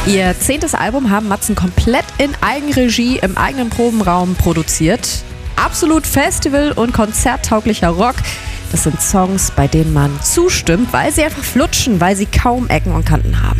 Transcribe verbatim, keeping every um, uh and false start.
Ihr zehntes Album haben Matzen komplett in Eigenregie im eigenen Probenraum produziert. Absolut festival- und konzerttauglicher Rock. Das sind Songs, bei denen man zustimmt, weil sie einfach flutschen, weil sie kaum Ecken und Kanten haben.